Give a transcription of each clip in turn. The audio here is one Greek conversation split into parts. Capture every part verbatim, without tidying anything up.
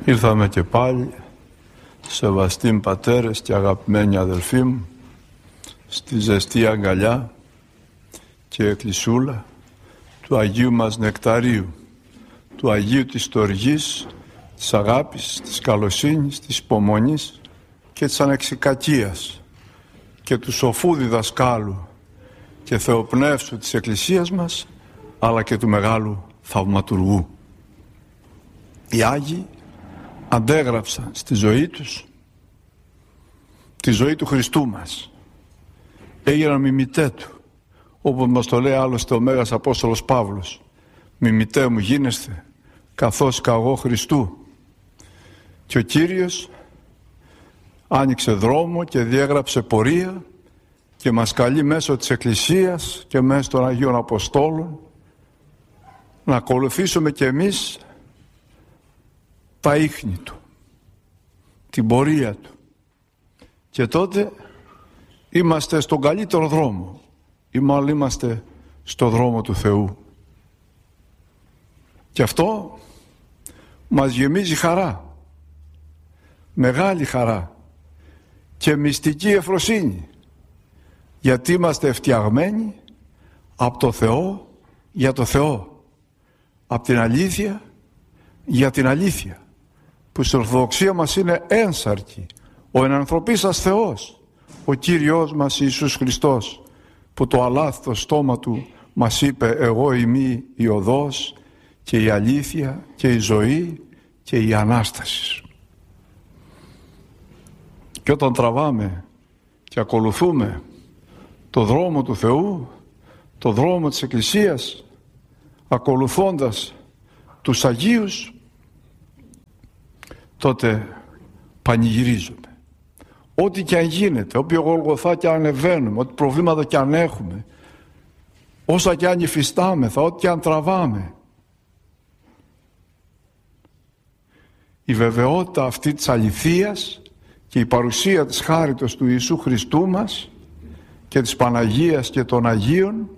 Ήρθαμε και πάλι, σεβαστοί πατέρες και αγαπημένοι αδελφοί μου, στη ζεστή αγκαλιά και εκκλησούλα του Αγίου μας Νεκταρίου, του Αγίου της Στοργής, της αγάπης, της καλοσύνης, της υπομονής και της ανεξικακίας και του σοφού διδασκάλου και θεοπνεύσου της Εκκλησίας μας, αλλά και του μεγάλου θαυματουργού. Οι Άγιοι αντέγραψαν στη ζωή τους τη ζωή του Χριστού μας. Έγιναν μιμητέ του, όπως μας το λέει άλλωστε ο Μέγας Απόστολος Παύλος. Μιμητέ μου γίνεστε, καθώς και εγώ Χριστού. Και ο Κύριος άνοιξε δρόμο και διέγραψε πορεία και μας καλεί μέσω της Εκκλησίας και μέσω των Αγίων Αποστόλων να ακολουθήσουμε και εμείς τα ίχνη του, την πορεία του. Και τότε είμαστε στον καλύτερο δρόμο, ή μάλλον είμαστε στο δρόμο του Θεού. Και αυτό μας γεμίζει χαρά, μεγάλη χαρά και μυστική ευφροσύνη, γιατί είμαστε φτιαγμένοι από το Θεό για το Θεό, από την αλήθεια για την αλήθεια, που στην Ορθοδοξία μας είναι ένσαρκη ο ενανθρωπίσας Θεός, ο Κύριος μας Ιησούς Χριστός, που το αλάθητο στόμα του μας είπε εγώ είμαι η οδός και η αλήθεια και η ζωή και η Ανάσταση. Και όταν τραβάμε και ακολουθούμε το δρόμο του Θεού, το δρόμο της Εκκλησίας, ακολουθώντας τους Αγίους, τότε πανηγυρίζουμε. Ό,τι και αν γίνεται, όποιο γολγοθά και αν ανεβαίνουμε, ό,τι προβλήματα και αν έχουμε, όσα και αν υφιστάμεθα, ό,τι και αν τραβάμε, η βεβαιότητα αυτή της αληθείας και η παρουσία της χάριτος του Ιησού Χριστού μας και της Παναγίας και των Αγίων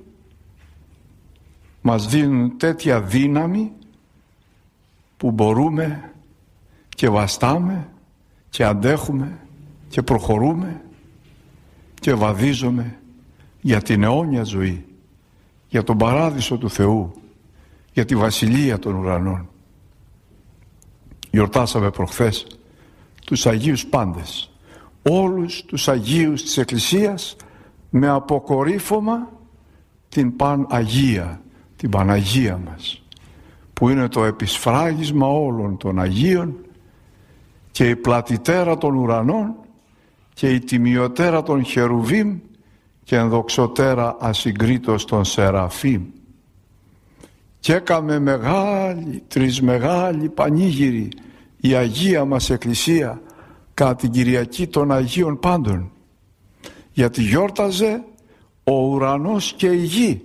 μας δίνουν τέτοια δύναμη που μπορούμε και βαστάμε και αντέχουμε και προχωρούμε και βαδίζουμε για την αιώνια ζωή, για τον παράδεισο του Θεού, για τη βασιλεία των ουρανών. Γιορτάσαμε προχθές τους Αγίους πάντες, όλους τους Αγίους της Εκκλησίας, με αποκορύφωμα την Παναγία, την Παναγία μας, που είναι το επισφράγισμα όλων των Αγίων και η πλατιτέρα των ουρανών και η τιμιωτέρα των Χερουβίμ και ενδοξωτέρα ασυγκρίτως των Σεραφείμ. Και έκαμε μεγάλη, τρισμεγάλη πανήγυρη η Αγία μας Εκκλησία κατά την Κυριακή των Αγίων Πάντων, γιατί γιόρταζε ο ουρανός και η γη,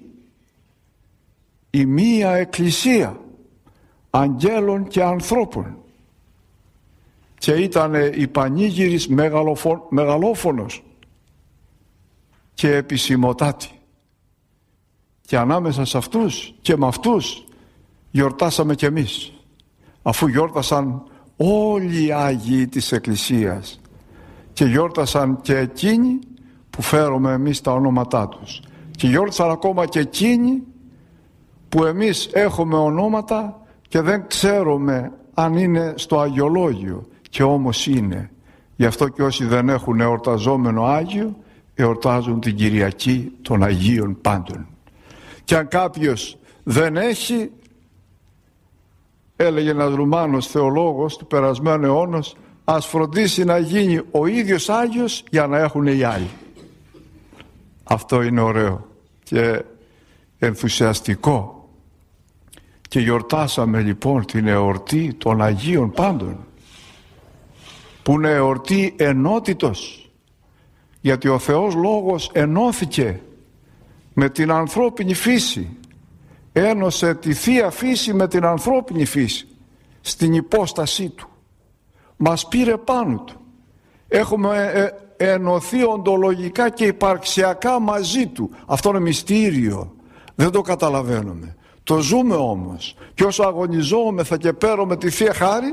η μία Εκκλησία αγγέλων και ανθρώπων, και ήταν η πανήγυρης μεγαλοφο... μεγαλόφωνος και επισημοτάτη, και ανάμεσα σε αυτούς και με αυτούς γιορτάσαμε κι εμείς, αφού γιόρτασαν όλοι οι Άγιοι της Εκκλησίας και γιόρτασαν και εκείνοι που φέρουμε εμείς τα ονόματά τους και γιόρτασαν ακόμα και εκείνοι που εμείς έχουμε ονόματα και δεν ξέρουμε αν είναι στο Αγιολόγιο, και όμως είναι. Γι' αυτό και όσοι δεν έχουν εορταζόμενο Άγιο εορτάζουν την Κυριακή των Αγίων Πάντων. Και αν κάποιος δεν έχει, έλεγε ένας Ρουμάνος θεολόγος του περασμένου αιώνος, ας φροντίσει να γίνει ο ίδιος Άγιος για να έχουν οι άλλοι. Αυτό είναι ωραίο και ενθουσιαστικό. Και γιορτάσαμε λοιπόν την εορτή των Αγίων Πάντων, που είναι εορτή ενότητος, γιατί ο Θεός Λόγος ενώθηκε με την ανθρώπινη φύση, ένωσε τη Θεία Φύση με την ανθρώπινη φύση στην υπόστασή του, μας πήρε πάνω του, έχουμε ενωθεί οντολογικά και υπαρξιακά μαζί του. Αυτό είναι μυστήριο, δεν το καταλαβαίνουμε, το ζούμε όμως, και όσο αγωνιζόμεθα και παίρνουμε τη Θεία Χάρη,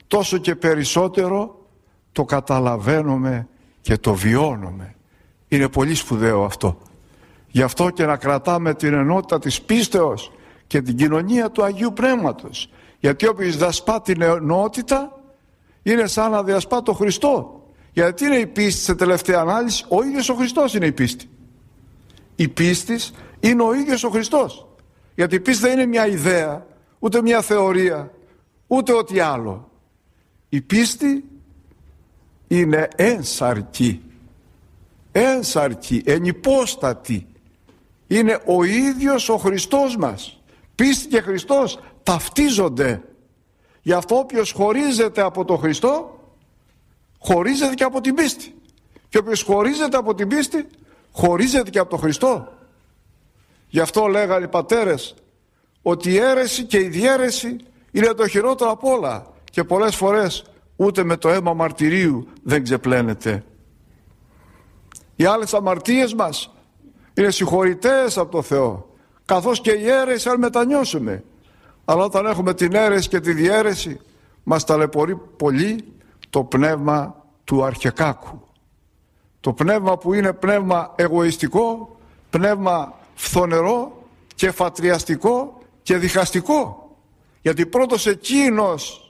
τόσο και περισσότερο το καταλαβαίνουμε και το βιώνουμε. Είναι πολύ σπουδαίο αυτό. Γι' αυτό και να κρατάμε την ενότητα της πίστεως και την κοινωνία του Αγίου Πνεύματος. Γιατί όποιος διασπά την ενότητα είναι σαν να διασπά το Χριστό. Γιατί είναι η πίστη σε τελευταία ανάλυση? Ο ίδιος ο Χριστός είναι η πίστη. Η πίστη είναι ο ίδιος ο Χριστός. Γιατί η πίστη δεν είναι μια ιδέα, ούτε μια θεωρία, ούτε ό,τι άλλο. Η πίστη είναι ένσαρκη, ένσαρκη, ενυπόστατη. Είναι ο ίδιος ο Χριστός μας. Πίστη και Χριστός ταυτίζονται. Γι' αυτό όποιος χωρίζεται από τον Χριστό, χωρίζεται και από την πίστη. Και όποιος χωρίζεται από την πίστη, χωρίζεται και από τον Χριστό. Γι' αυτό λέγανε οι πατέρες ότι η αίρεση και η διαίρεση είναι το χειρότερο απ' όλα. Και πολλές φορές ούτε με το αίμα μαρτυρίου δεν ξεπλένεται. Οι άλλες αμαρτίες μας είναι συγχωρητές από το Θεό, καθώς και η αίρεση αν μετανιώσουμε. Αλλά όταν έχουμε την αίρεση και τη διαίρεση, μας ταλαιπωρεί πολύ το πνεύμα του αρχεκάκου. Το πνεύμα που είναι πνεύμα εγωιστικό, πνεύμα φθονερό και φατριαστικό και διχαστικό. Γιατί πρώτος εκείνος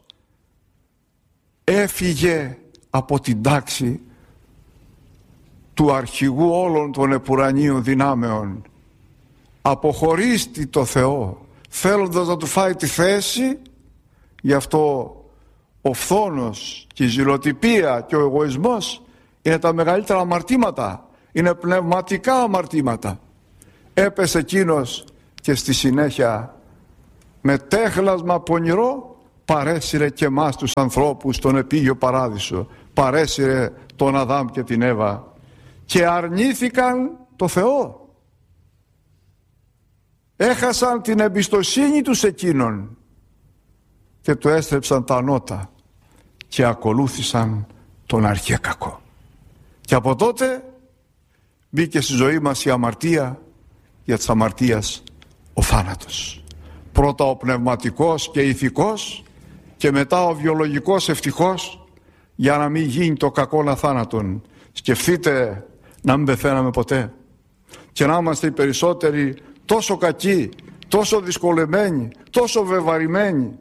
έφυγε από την τάξη του αρχηγού όλων των επουρανίων δυνάμεων. Αποχωρίστη το Θεό, θέλοντας να του φάει τη θέση. Γι' αυτό ο φθόνος και η ζηλοτυπία και ο εγωισμός είναι τα μεγαλύτερα αμαρτήματα. Είναι πνευματικά αμαρτήματα. Έπεσε εκείνος και στη συνέχεια με τέχλασμα πονηρό παρέσυρε και εμάς τους ανθρώπους στον επίγειο παράδεισο. Παρέσυρε τον Αδάμ και την Εύα και αρνήθηκαν το Θεό. Έχασαν την εμπιστοσύνη τους εκείνον και του έστρεψαν τα νότα και ακολούθησαν τον αρχαίκακο. Και από τότε μπήκε στη ζωή μας η αμαρτία, για της αμαρτίας ο θάνατος. Πρώτα ο πνευματικός και ηθικός και μετά ο βιολογικός ευτυχώς, για να μην γίνει το κακό αθάνατον. Σκεφτείτε να μην πεθαίναμε ποτέ και να είμαστε οι περισσότεροι τόσο κακοί, τόσο δυσκολεμένοι, τόσο βεβαρημένοι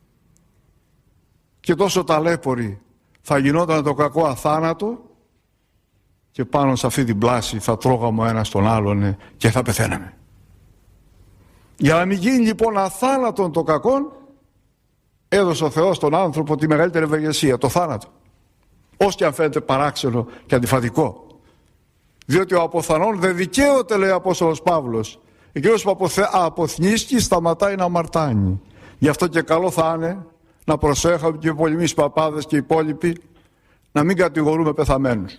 και τόσο ταλέποροι. Θα γινόταν το κακό αθάνατο και πάνω σε αυτή την πλάση θα τρώγαμε ο ένας τον άλλον και θα πεθαίναμε. Για να μην γίνει λοιπόν αθάνατον το κακό, έδωσε ο Θεός στον άνθρωπο τη μεγαλύτερη ευεργεσία, το θάνατο. Ως και αν φαίνεται παράξενο και αντιφατικό. Διότι ο αποθανών δεν δικαίωται, λέει ο Απόστολος Παύλος. Εκείνος που αποθε... αποθνίσκει σταματάει να αμαρτάνει. Γι' αυτό και καλό θα είναι να προσέχουμε και οι πολεμείς παπάδες και οι υπόλοιποι να μην κατηγορούμε πεθαμένους.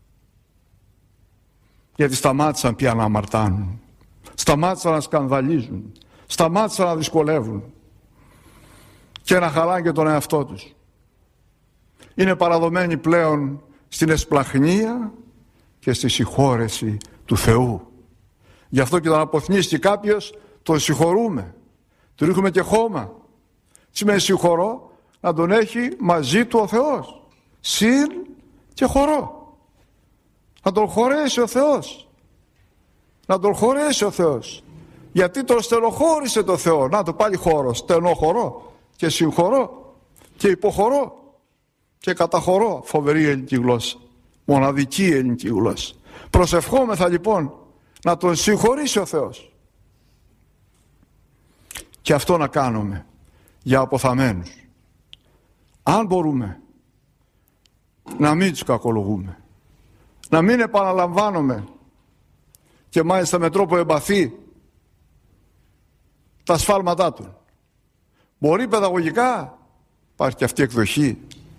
Γιατί σταμάτησαν πια να αμαρτάνουν. Σταμάτησαν να σκανδαλίζουν. Σταμάτησαν να δυσκολεύουν. Και να χαλάνε και τον εαυτό τους. Είναι παραδομένοι πλέον στην εσπλαχνία και στη συγχώρεση του Θεού. Γι' αυτό και όταν αποθνίσκει κάποιος, τον συγχωρούμε. Του ρίχνουμε και χώμα. Σημαίνει συγχωρώ, να τον έχει μαζί του ο Θεός. Συν και χωρώ. Να τον χωρέσει ο Θεός. Να τον χωρέσει ο Θεός. Γιατί τον στενοχώρησε το Θεό. Να το πάλι χώρο. Στενοχωρώ και συγχωρώ και υποχωρώ και καταχωρώ. Φοβερή ελληνική γλώσσα. Μοναδική ελληνική γλώσσα. Προσευχόμεθα λοιπόν να τον συγχωρήσει ο Θεός. Και αυτό να κάνουμε για αποθαμένους. Αν μπορούμε να μην τους κακολογούμε, να μην επαναλαμβάνουμε και μάλιστα με τρόπο εμπαθή τα σφάλματά του. Μπορεί παιδαγωγικά, υπάρχει και αυτή η εκδοχή,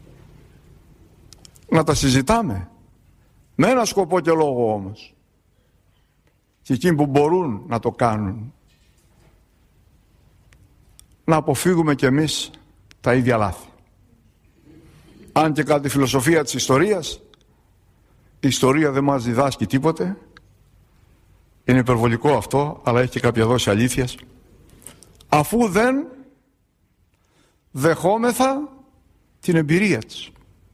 να τα συζητάμε με ένα σκοπό και λόγο όμως. Και εκείνοι που μπορούν να το κάνουν, να αποφύγουμε κι εμείς τα ίδια λάθη. Αν και κατά τη φιλοσοφία της ιστορίας, η ιστορία δεν μας διδάσκει τίποτε. Είναι υπερβολικό αυτό, αλλά έχει και κάποια δόση αλήθειας. Αφού δεν δεχόμεθα την εμπειρία της.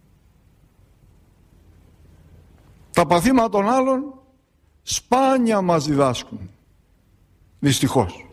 Τα παθήματα των άλλων σπάνια μας διδάσκουν, δυστυχώς.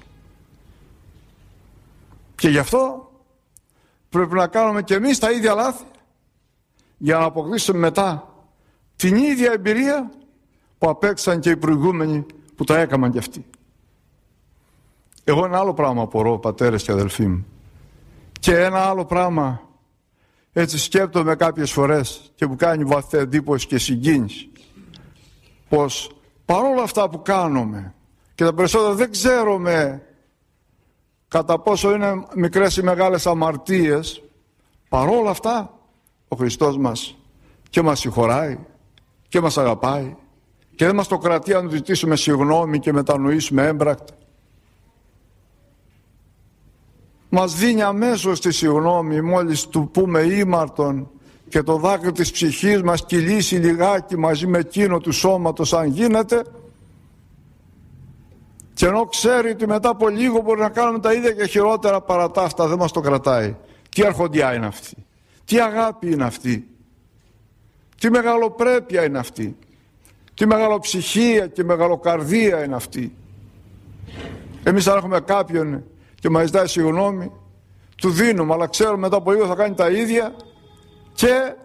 Και γι' αυτό πρέπει να κάνουμε και εμείς τα ίδια λάθη για να αποκτήσουμε μετά την ίδια εμπειρία που απέκτησαν και οι προηγούμενοι που τα έκαναν κι αυτοί. Εγώ ένα άλλο πράγμα απορώ, πατέρες και αδελφοί μου, και ένα άλλο πράγμα έτσι σκέπτομαι κάποιες φορές και που κάνει βαθιά εντύπωση και συγκίνηση, πως παρόλα αυτά που κάνουμε και τα περισσότερα δεν ξέρουμε κατά πόσο είναι μικρές ή μεγάλες αμαρτίες, παρόλα αυτά ο Χριστός μας και μας συγχωράει και μας αγαπάει και δεν μας το κρατεί να του ζητήσουμε συγγνώμη και μετανοήσουμε έμπρακτα. Μας δίνει αμέσως τη συγγνώμη μόλις του πούμε ήμαρτον και το δάκρυ της ψυχής μας κυλήσει λιγάκι μαζί με εκείνο του σώματος αν γίνεται, και ενώ ξέρει ότι μετά από λίγο μπορεί να κάνουμε τα ίδια και χειρότερα παρά τα αυτά, δεν μας το κρατάει. Τι αρχοντιά είναι αυτή, τι αγάπη είναι αυτή, τι μεγαλοπρέπεια είναι αυτή, τι μεγαλοψυχία και μεγαλοκαρδία είναι αυτή. Εμείς αν έχουμε κάποιον και μας ζητάει συγγνώμη, του δίνουμε, αλλά ξέρουμε μετά από λίγο θα κάνει τα ίδια και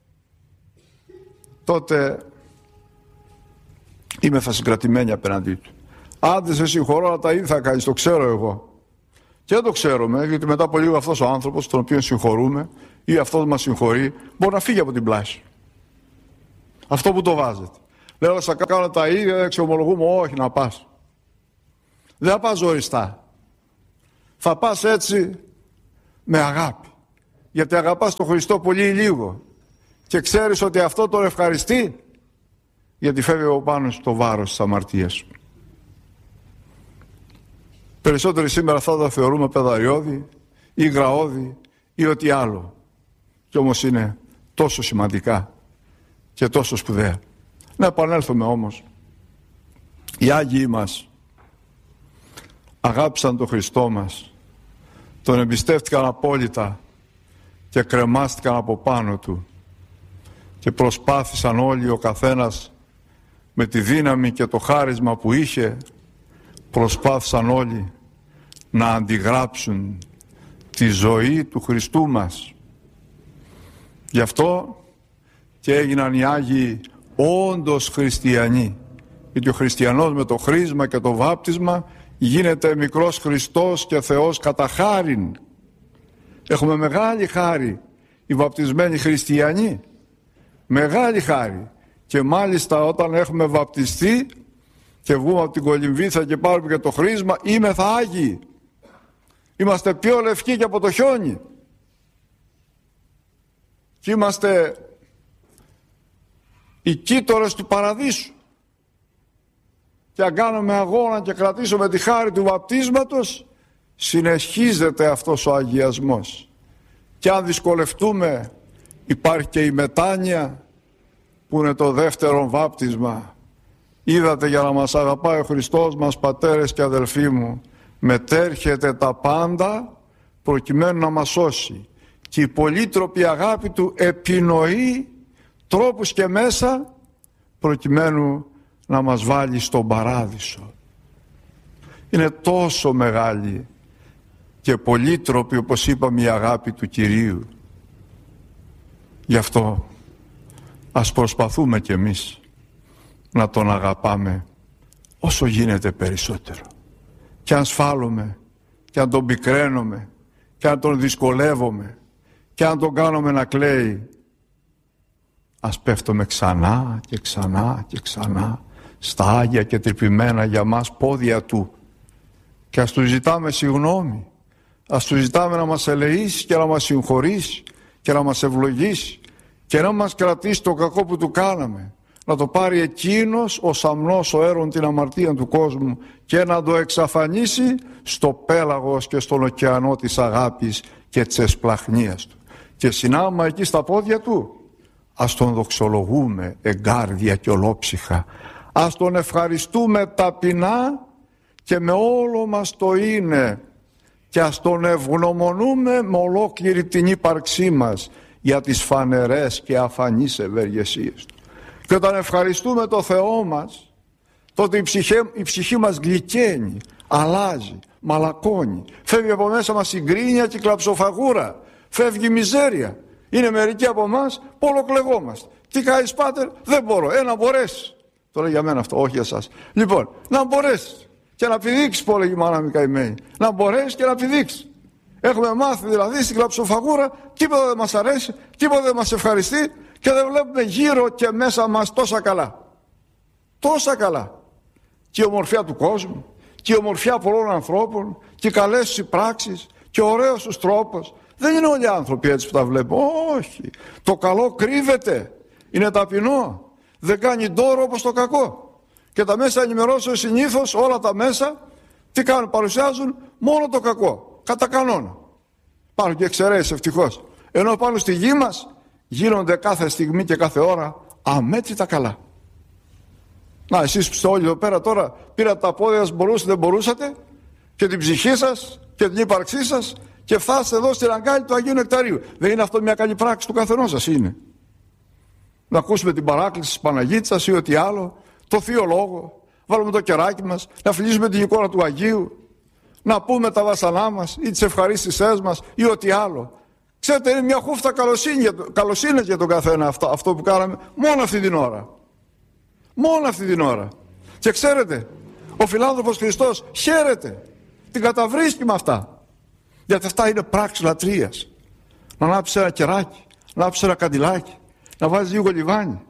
τότε είμαι θα συγκρατημένοι απέναντί του. Αν δεν σε συγχωρώ, αλλά τα ίδια θα κάνεις, το ξέρω εγώ. Και δεν το ξέρουμε, γιατί μετά από λίγο αυτός ο άνθρωπος, τον οποίο συγχωρούμε, ή αυτός μας συγχωρεί, μπορεί να φύγει από την πλάση. Αυτό που το βάζετε. Λέω, θα κάνω τα ίδια, δεν εξομολογούμε, όχι να πας. Δεν θα πας ζοριστά. Θα πας έτσι με αγάπη. Γιατί αγαπάς τον Χριστό πολύ ή λίγο. Και ξέρεις ότι αυτό τον ευχαριστεί, γιατί φεύγει από πάνω στο βάρος της αμαρτίας σου. Περισσότεροι σήμερα θα τα θεωρούμε παιδαριώδη ή γραώδη ή ό,τι άλλο. Κι όμως είναι τόσο σημαντικά και τόσο σπουδαία. Να επανέλθουμε όμως. Οι Άγιοι μας αγάπησαν τον Χριστό μας, τον εμπιστεύτηκαν απόλυτα και κρεμάστηκαν από πάνω του και προσπάθησαν όλοι ο καθένας με τη δύναμη και το χάρισμα που είχε, προσπάθησαν όλοι να αντιγράψουν τη ζωή του Χριστού μας. Γι' αυτό και έγιναν οι Άγιοι όντως χριστιανοί, γιατί ο χριστιανός με το χρήσμα και το βάπτισμα γίνεται μικρός Χριστός και Θεός κατά χάριν. Έχουμε μεγάλη χάρη οι βαπτισμένοι χριστιανοί, μεγάλη χάρη, και μάλιστα όταν έχουμε βαπτιστεί και βγούμε από την κολυμβήθα και πάρουμε και το χρήσμα, είμεθα Άγιοι. Είμαστε πιο λευκοί και από το χιόνι και είμαστε οι κύττορες του παραδείσου. Και αν κάνουμε αγώνα και κρατήσουμε τη χάρη του βαπτίσματος, συνεχίζεται αυτός ο αγιασμός. Και αν δυσκολευτούμε, υπάρχει και η μετάνοια που είναι το δεύτερο βάπτισμα. Είδατε, για να μας αγαπάει ο Χριστός μας, πατέρες και αδελφοί μου, μετέρχεται τα πάντα προκειμένου να μας σώσει. Και η πολύτροπη αγάπη του επινοεί τρόπους και μέσα προκειμένου να μας βάλει στον παράδεισο. Είναι τόσο μεγάλη και πολύτροπη, όπως είπαμε, η αγάπη του Κυρίου. Γι' αυτό ας προσπαθούμε κι εμείς να τον αγαπάμε όσο γίνεται περισσότερο. Και αν σφάλουμε, και αν τον πικραίνουμε, και αν τον δυσκολεύομαι, και αν τον κάνουμε να κλαίει, ας πέφτουμε ξανά και ξανά και ξανά στα άγια και τρυπημένα για μας πόδια του και ας του ζητάμε συγγνώμη, ας του ζητάμε να μας ελεήσει και να μας συγχωρήσει και να μας ευλογήσει και να μας κρατήσει το κακό που του κάναμε, να το πάρει εκείνος ο σαμνός ο έρων την αμαρτία του κόσμου και να το εξαφανίσει στο πέλαγος και στον ωκεανό της αγάπης και της εσπλαχνίας του. Και συνάμα εκεί στα πόδια του, ας τον δοξολογούμε εγκάρδια και ολόψυχα, ας τον ευχαριστούμε ταπεινά και με όλο μας το είναι και ας τον ευγνωμονούμε με ολόκληρη την ύπαρξή μας για τις φανερές και αφανείς ευεργεσίες του. Και όταν ευχαριστούμε το Θεό μας, τότε η ψυχή, η ψυχή μας γλυκαίνει, αλλάζει, μαλακώνει, φεύγει από μέσα μας η γκρίνια και η κλαψοφαγούρα, φεύγει η μιζέρια. Είναι μερικοί από εμάς που ολοκλεγόμαστε. Τι κάνεις, πάτερ? Δεν μπορώ. Ε, να μπορέσεις. Τώρα για μένα αυτό, όχι για εσάς. Λοιπόν, να μπορέσεις και να πηδήξεις, που έλεγε η μάνα μου καημένη. Να μπορέσεις και να πηδήξεις. Έχουμε μάθει δηλαδή στην κλαψοφαγούρα, τίποτα δεν μας αρέσει, τίποτα δεν μας ευχαριστεί και δεν βλέπουμε γύρω και μέσα μας τόσα καλά. Τόσα καλά. Και η ομορφιά του κόσμου, και η ομορφιά πολλών ανθρώπων, και οι καλές τους πράξεις, και ο ωραίος τους τρόπος. Δεν είναι όλοι οι άνθρωποι έτσι που τα βλέπουν. Όχι. Το καλό κρύβεται. Είναι ταπεινό. Δεν κάνει ντόρο όπως το κακό. Και τα μέσα ενημερώσεως συνήθως, όλα τα μέσα, τι κάνουν? Παρουσιάζουν μόνο το κακό. Κατά κανόνα. Υπάρχουν και εξαιρέσεις ευτυχώς. Ενώ πάνω στη γη μας γίνονται κάθε στιγμή και κάθε ώρα αμέτρητα καλά. Να, εσείς που είστε όλοι εδώ πέρα τώρα, πήρατε τα πόδια σας, μπορούσατε, δεν μπορούσατε, και την ψυχή σας και την ύπαρξή σας, και φτάσετε εδώ στην αγκάλη του Αγίου Νεκταρίου. Δεν είναι αυτό μια καλή πράξη του καθενός σας? Είναι. Να ακούσουμε την παράκληση της Παναγίτσας ή ό,τι άλλο, το Θείο Λόγο, βάλουμε το κεράκι μας, να φιλήσουμε την εικόνα του Αγίου, να πούμε τα βασανά μας ή τις ευχαρίστησές μας ή ό,τι άλλο. Ξέρετε, είναι μια χούφτα καλοσύνης για τον καθένα αυτό, αυτό που κάναμε μόνο αυτή την ώρα. Μόνο αυτή την ώρα. Και ξέρετε, ο φιλάνθρωπος Χριστός χαίρεται, την καταβρίσκει με αυτά. Γιατί αυτά είναι πράξεις λατρείας. Να ανάψεις ένα κεράκι, να ανάψεις ένα καντιλάκι, να βάζεις λίγο λιβάνι,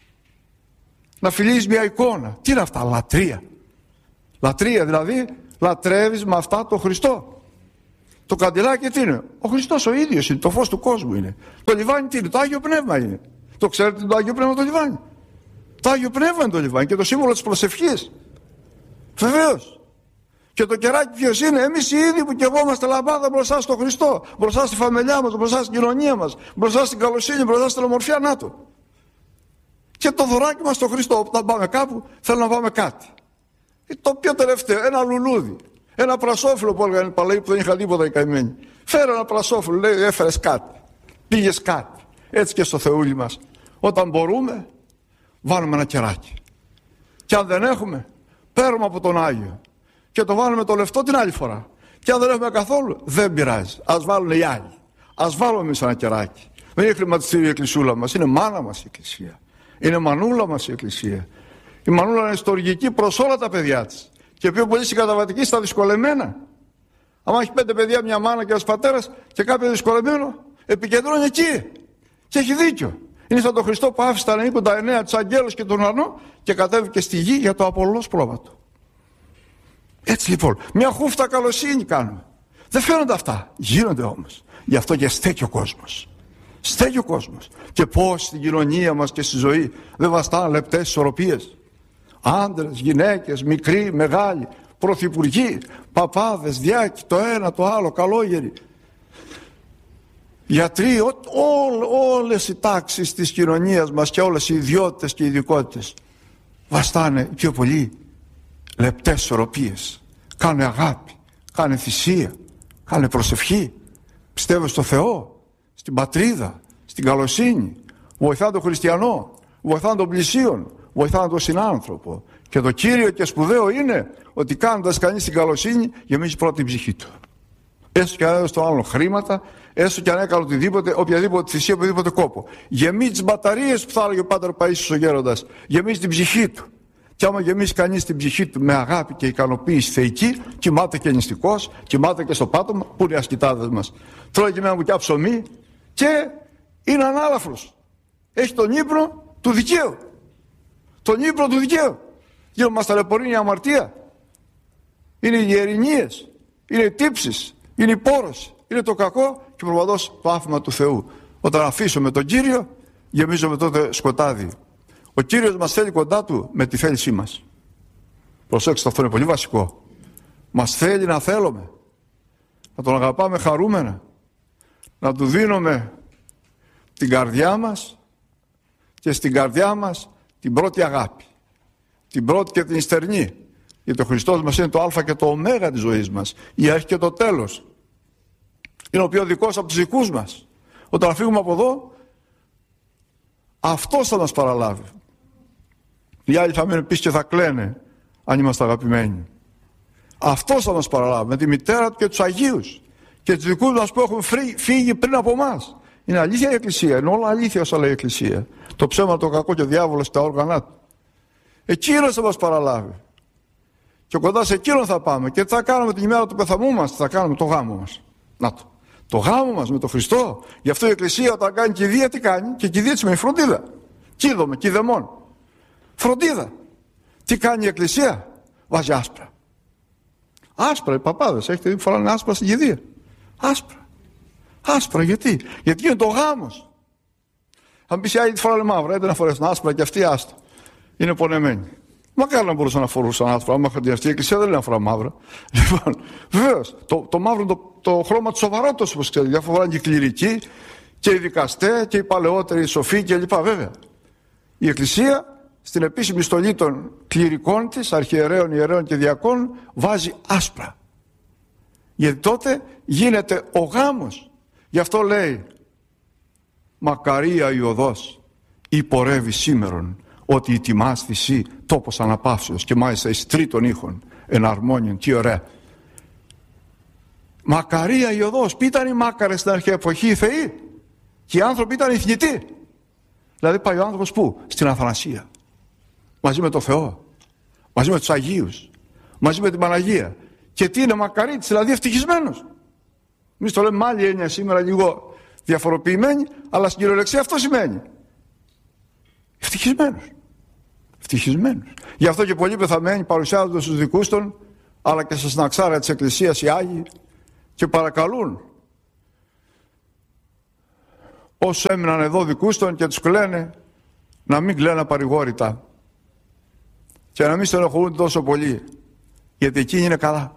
να φιλείς μια εικόνα. Τι είναι αυτά? Λατρεία. Λατρεία δηλαδή, λατρεύεις με αυτά τον Χριστό. Το καντιλάκι τι είναι? Ο Χριστός ο ίδιος είναι, το φως του κόσμου είναι. Το λιβάνι τι είναι? Το Άγιο Πνεύμα είναι. Το ξέρετε το Άγιο Πνεύμα το λιβάνι? Το Άγιο Πνεύμα είναι το λιβάνι και το σύμβολο της προσευχής. Βεβαίως. Και το κεράκι ποιος είναι? Εμείς οι ίδιοι που καιγόμαστε λαμπάδα μπροστά στον Χριστό, μπροστά στη φαμελιά μας, μπροστά στην κοινωνία μας, μπροστά στην καλοσύνη, μπροστά στην ομορφιά. Να το. Και το δωράκι μας στον Χριστό. Όταν πάμε κάπου, θέλω να πάμε κάτι. Το πιο τελευταίο, ένα λουλούδι, ένα πρασόφυλλο που έλεγαν οι παλαιοί που δεν είχαν τίποτα οι καημένοι. Φέρε ένα πρασόφυλλο, λέει, έφερες κάτι, πήγες κάτι. Έτσι και στο Θεούλη μας. Όταν μπορούμε, βάλουμε ένα κεράκι. Και αν δεν έχουμε, παίρνουμε από τον Άγιο. Και το βάλουμε το λεφτό την άλλη φορά. Και αν δεν έχουμε καθόλου, δεν πειράζει. Ας βάλουν οι άλλοι. Ας βάλουμε εμείς ένα κεράκι. Δεν είναι χρηματιστήριο η εκκλησούλα μας. Είναι μάνα μας η εκκλησία. Είναι μανούλα μας η εκκλησία. Η μανούλα είναι στοργική προς όλα τα παιδιά της. Και πιο πολύ συγκαταβατική στα δυσκολεμένα. Αν έχει πέντε παιδιά, μια μάνα και ένας πατέρας, και κάποιο δυσκολεμένο, επικεντρώνει εκεί. Και έχει δίκιο. Είναι σαν τον Χριστό που άφησε τα ενενήντα εννέα τους αγγέλους και τον ουρανό και κατέβηκε στη γη για το απολός πρόβατο. Έτσι λοιπόν, μια χούφτα καλοσύνη κάνουμε. Δεν φαίνονται αυτά, γίνονται όμως. Γι' αυτό και στέκει ο κόσμος. Στέκει ο κόσμος. Και πώς στην κοινωνία μας και στη ζωή δεν βαστάνε λεπτές ισορροπίες. Άντρες, γυναίκες, μικροί, μεγάλοι, πρωθυπουργοί, παπάδες, διάκοι, το ένα, το άλλο, καλόγεροι. Γιατροί, ό, ό, όλες οι τάξεις της κοινωνίας μας και όλες οι ιδιότητες και οι ειδικότητες βαστάνε πιο πολύ λεπτές ισορροπίες. Κάνε αγάπη, κάνε θυσία, κάνε προσευχή, πιστεύω στο Θεό, στην πατρίδα, στην καλοσύνη, βοηθάνε τον χριστιανό, βοηθάνε τον πλησίον, βοηθάνε τον συνάνθρωπο. Και το κύριο και σπουδαίο είναι ότι κάνοντας κανείς την καλοσύνη γεμίζει πρώτα την ψυχή του. Έστω και αν έδωσε τον άλλον χρήματα, έστω και αν έκανε οτιδήποτε, οποιαδήποτε θυσία, οποιοδήποτε κόπο. Γεμίζει τις μπαταρίες που θα έλεγε ο Πάτερ Παΐσιος ο Γέροντας. Γεμίζει την ψυχή του. Και άμα γεμίσει κανείς την ψυχή του με αγάπη και ικανοποίηση θεϊκή, κοιμάται και νηστικός, κοιμάται και στο πάτωμα, που είναι οι ασκητάδες μας. Τρώει και μια μπουκιά ψωμί και είναι ανάλαφρος. Έχει τον ύπνο του δικαίου. Τον ύπνο του δικαίου. Γύρω μας ταλαιπωρεί η αμαρτία. Είναι οι ειρηνίες, είναι οι τύψεις, είναι η πόρωση, είναι το κακό και προπαντός το άφημα του Θεού. Όταν αφήσουμε τον Κύριο, γεμίζουμε τότε σκοτάδι. Ο Κύριος μας θέλει κοντά Του με τη θέλησή μας. Προσέξτε, αυτό είναι πολύ βασικό. Μας θέλει να θέλουμε, να Τον αγαπάμε χαρούμενα, να Του δίνουμε την καρδιά μας και στην καρδιά μας την πρώτη αγάπη, την πρώτη και την στερνή. Γιατί ο Χριστός μας είναι το α και το ω της ζωής μας, η αρχή και το τέλος. Είναι ο πιο δικός από τους δικούς μας. Όταν φύγουμε από εδώ, αυτός θα μας παραλάβει. Οι άλλοι θα μείνουν πίσω και θα κλαίνε αν είμαστε αγαπημένοι. Αυτός θα μας παραλάβει με τη μητέρα του και τους Αγίους και τους δικούς μας που έχουν φύγει πριν από εμάς. Είναι αλήθεια η Εκκλησία, είναι όλα αλήθεια όσα λέει η Εκκλησία. Το ψέμα, το κακό και ο διάβολος τα όργανα του. Εκείνος θα μας παραλάβει. Και κοντά σε εκείνον θα πάμε. Και τι θα κάνουμε την ημέρα του πεθαμού μας? Θα κάνουμε το γάμο μας. Να το. Το γάμο μας με τον Χριστό. Γι' αυτό η Εκκλησία όταν κάνει κηδεία τι κάνει? Και κηδεία της με φροντίδα. Κίδομαι, κηδεμόν. Φροντίδα. Τι κάνει η Εκκλησία? Βάζει άσπρα. Άσπρα οι παπάδες. Έχετε δει που φοράνε άσπρα στην κηδεία? Άσπρα. Άσπρα γιατί? Γιατί είναι το γάμος. Αν πεις οι άλλοι τι φοράνε μαύρα, είτε να φορέσουν άσπρα και αυτοί άστο. Είναι πονεμένοι. Μακάρι να μπορούσαν να φορούσαν άσπρα. Άμα είχαν την αυτή η Εκκλησία δεν λέει να φορά μαύρα. Λοιπόν, βεβαίως, το, το μαύρο είναι το, το χρώμα της σοβαρότητας, όπως ξέρετε. Διαφορά φοράνε και οι κληρικοί και οι δικαστές και οι παλαιότεροι, οι σοφοί κλπ. Βέβαια. Η Εκκλησία στην επίσημη στολή των κληρικών της, αρχιερέων, ιερέων και διακόνων, βάζει άσπρα. Γιατί τότε γίνεται ο γάμος. Γι' αυτό λέει «Μακαρία η οδός υπορεύει σήμερον, ότι η τιμάς θυσί τόπος αναπαύσεως και μάλιστα εις τρίτων ήχων εναρμόνιον». Τι ωραία. Μακαρία η οδός. Ποιοι ήταν οι μάκαρες στην αρχαία εποχή? Οι θεοί. Και οι άνθρωποι ήταν οι θνητοί. Δηλαδή πάει ο άνθρωπος πού? Στην Αθανασία. Μαζί με το Θεό. Μαζί με τους Αγίους. Μαζί με την Παναγία. Και τι είναι μακαρίτης? Δηλαδή ευτυχισμένος. Εμείς το λέμε με άλλη έννοια σήμερα, λίγο διαφοροποιημένη, αλλά στην κυριολεξία αυτό σημαίνει. Ευτυχισμένος. Ευτυχισμένος. Γι' αυτό και πολλοί πεθαμένοι παρουσιάζονται στους δικούς των, αλλά και στα συναξάρια της Εκκλησίας οι Άγιοι, και παρακαλούν όσους έμειναν εδώ δικούς των και τους κλαίνε να μην κλαίνε παρηγόρητα και να μην στενοχωρούν τόσο πολύ, γιατί εκείνοι είναι καλά.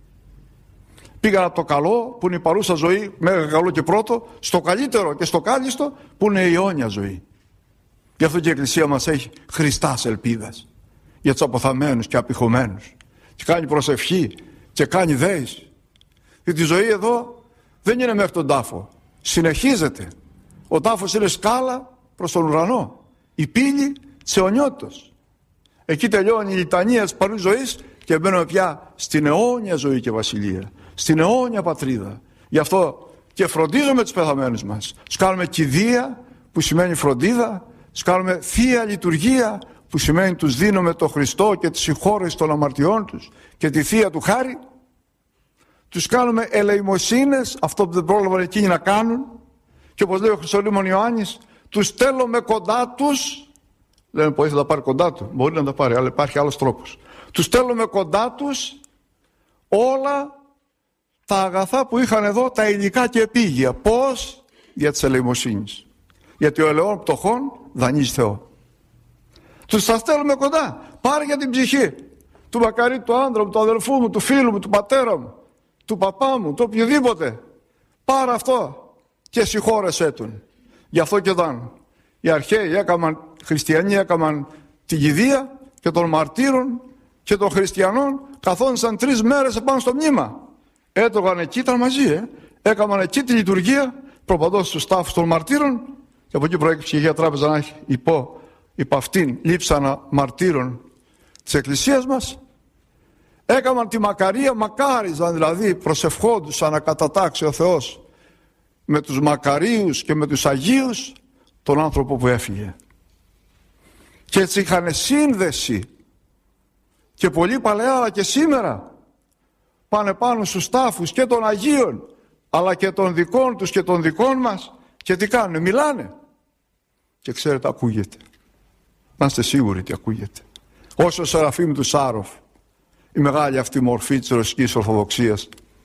Πήγαν από το καλό που είναι η παρούσα ζωή, μέγα καλό και πρώτο, στο καλύτερο και στο κάλλιστο που είναι η αιώνια ζωή. Γι' αυτό και η Εκκλησία μας έχει Χριστάς ελπίδας για τους αποθαμένους και απειχωμένους, και κάνει προσευχή και κάνει δέηση. Γιατί η ζωή εδώ δεν είναι μέχρι τον τάφο, συνεχίζεται. Ο τάφος είναι σκάλα προς τον ουρανό, η πύλη της αιωνιότητας. Εκεί τελειώνει η λιτανία της παρούς ζωής και μπαίνουμε πια στην αιώνια ζωή και βασιλεία, στην αιώνια πατρίδα. Γι' αυτό και φροντίζουμε τους πεθαμένους μας. Τους κάνουμε κηδεία που σημαίνει φροντίδα, τους κάνουμε θεία λειτουργία που σημαίνει τους δίνουμε το Χριστό και τη συγχώρεση των αμαρτιών τους και τη θεία του χάρη. Τους κάνουμε ελεημοσύνες, αυτό που δεν πρόλαβαν εκείνοι να κάνουν, και όπως λέει ο Χρυσολήμων Ιωάννης, τους στέλνουμε κοντά τους. Λένε πως θα τα πάρει κοντά του. Μπορεί να τα πάρει, αλλά υπάρχει άλλος τρόπος. Τους στέλνουμε κοντά τους όλα τα αγαθά που είχαν εδώ, τα υλικά και επίγεια. Πώς? Για της ελεημοσύνης. Γιατί ο ελαιών πτωχών δανείζει Θεό. Τους τα στέλνουμε κοντά. Πάρε για την ψυχή του μακαρίτου του άντρα μου, του αδελφού μου, του φίλου μου, του πατέρα μου, του παπά μου, του οποιοδήποτε. Πάρε αυτό και συγχώρεσέ τον. Γι' αυτό και όταν οι αρχαίοι έκαναν, χριστιανοί έκαναν την κηδεία και των μαρτύρων και των χριστιανών, καθόντουσαν τρεις μέρες επάνω στο μνήμα. Έτρωγαν εκεί, ήταν μαζί, ε. έκαναν εκεί τη λειτουργία, προπαντός στους τάφους των μαρτύρων, και από εκεί προέκυψε η Αγία Τράπεζα να έχει υπό, υπό αυτήν λείψανα μαρτύρων της Εκκλησίας μας. Έκαναν τη μακαρία, μακάριζαν δηλαδή, προσευχόντουσαν να κατατάξει ο Θεός με τους μακαρίους και με τους Αγίους τον άνθρωπο που έφυγε. Και έτσι είχαν σύνδεση, και πολύ παλαιά αλλά και σήμερα πάνε πάνω στους τάφους και των Αγίων αλλά και των δικών τους και των δικών μας, και τι κάνουνε? Μιλάνε. Και ξέρετε, ακούγεται. Να είστε σίγουροι ότι ακούγεται. Όσο ο Σεραφείμ του Σάροφ, η μεγάλη αυτή μορφή της ρωσικής Ορθοδοξίας,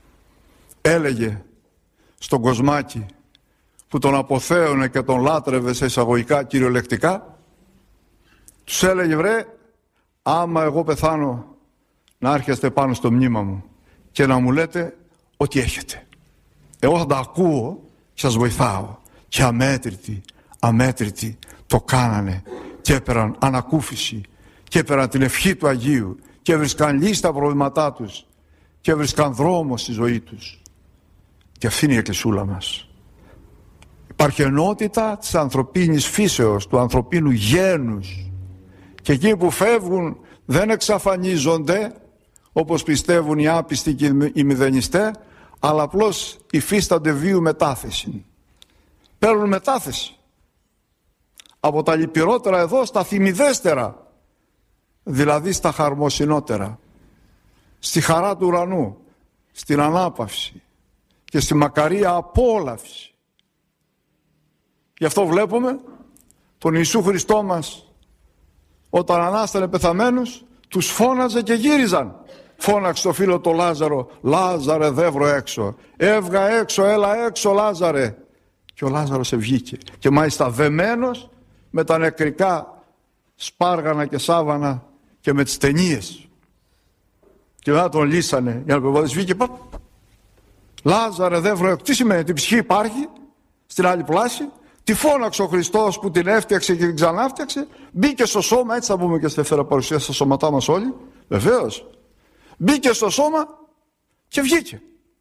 έλεγε στον Κοσμάκη που τον αποθέωνε και τον λάτρευε σε εισαγωγικά κυριολεκτικά, τους έλεγε: βρε, άμα εγώ πεθάνω, να έρχεστε πάνω στο μνήμα μου και να μου λέτε ό,τι έχετε. Εγώ θα τα ακούω και σας βοηθάω. Και αμέτρητοι, αμέτρητοι το κάνανε και έπαιραν ανακούφιση και έπαιραν την ευχή του Αγίου και έβρισκαν λύση στα προβλήματά τους και έβρισκαν δρόμο στη ζωή τους. Και αυτή είναι η εκκλησούλα μας. Υπάρχει ενότητα της ανθρωπίνης φύσεως, του ανθρωπίνου γένους. Και εκείνοι που φεύγουν δεν εξαφανίζονται, όπως πιστεύουν οι άπιστοι και οι μηδενιστές, αλλά απλώς υφίστανται βίου μετάθεση. Παίρνουν μετάθεση. Από τα λυπηρότερα εδώ στα θυμιδέστερα, δηλαδή στα χαρμοσυνότερα, στη χαρά του ουρανού, στην ανάπαυση και στη μακαρία απόλαυση. Γι' αυτό βλέπουμε τον Ιησού Χριστό μας, όταν ανάστανε πεθαμένους, τους φώναζε και γύριζαν. Φώναξε το φίλο το Λάζαρο, Λάζαρε δεύρο έξω, έβγα έξω, έλα έξω Λάζαρε. Και ο Λάζαρος ευγήκε, και μάλιστα δεμένος με τα νεκρικά σπάργανα και σάβανα και με τις ταινίες. Και μετά τον λύσανε, για να τον βγήκε, παπ, Λάζαρε δεύρο έξω. Τι σημαίνει, την ψυχή υπάρχει στην άλλη πλάση, τη φώναξε ο Χριστός που την έφτιαξε και την ξανάφτιαξε, μπήκε στο σώμα, έτσι θα πούμε και στη δεύτερα παρουσία στα σώματά μας όλοι, βεβαίως. Μπήκε στο σώμα και βγήκε.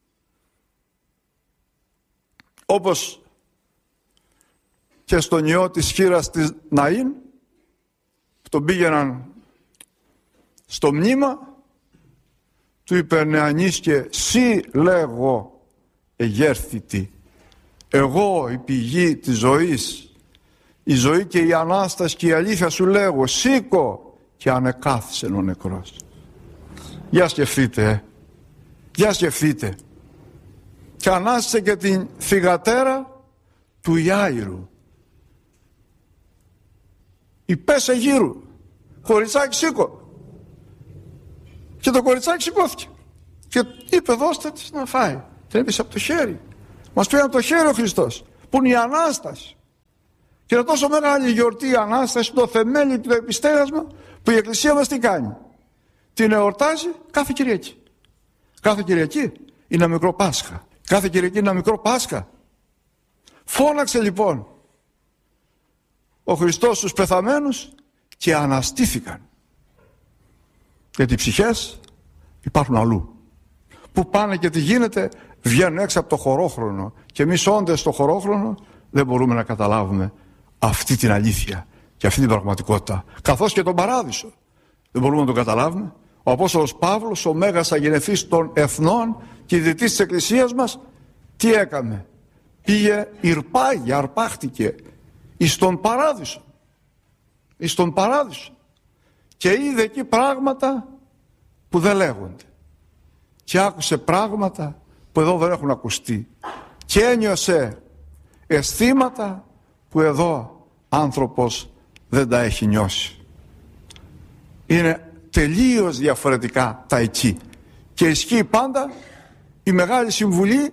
Όπως και στον ιό της χήρας της Ναΐν, που τον πήγαιναν στο μνήμα, του είπε νεανίσκε, σύ λέγω εγέρθητη, εγώ η πηγή της ζωής, η ζωή και η Ανάσταση και η αλήθεια σου λέγω, σήκω, και ανεκάθισε ο νεκρός. Για σκεφτείτε, ε. για σκεφτείτε. Και ανάστησε και την θυγατέρα του Ιάηρου. Η πέσε γύρου. Κοριτσάκι σήκω. Και το κοριτσάκι σηκώθηκε. Και είπε δώστε της να φάει. Την έπεισε από το χέρι. Μας πήρε από το χέρι ο Χριστός. Που είναι η Ανάσταση. Και είναι τόσο μεγάλη η γιορτή η Ανάσταση, το θεμέλιο του επιστέγασμα, που η Εκκλησία μας τι κάνει. Την εορτάζει κάθε Κυριακή. Κάθε Κυριακή είναι ένα μικρό Πάσχα. Κάθε Κυριακή είναι ένα μικρό Πάσχα. Φώναξε λοιπόν ο Χριστός στους πεθαμένους και αναστήθηκαν. Γιατί οι ψυχές υπάρχουν αλλού. Που πάνε και τι γίνεται, βγαίνουν έξω από το χωρόχρονο. Και εμείς όντες στο χωρόχρονο δεν μπορούμε να καταλάβουμε αυτή την αλήθεια και αυτή την πραγματικότητα. Καθώς και τον παράδεισο. Δεν μπορούμε να τον καταλάβουμε. Ο Απόστολος Παύλος, ο μέγας αγενεθής των εθνών και ιδρυτής της Εκκλησίας μας, τι έκανε? Πήγε, ηρπάγει, αρπάχτηκε εις τον παράδεισο. Εις τον παράδεισο. Και είδε εκεί πράγματα που δεν λέγονται. Και άκουσε πράγματα που εδώ δεν έχουν ακουστεί. Και ένιωσε αισθήματα που εδώ άνθρωπος δεν τα έχει νιώσει. Είναι τελείως διαφορετικά τα εκεί. Και ισχύει πάντα η Μεγάλη Συμβουλή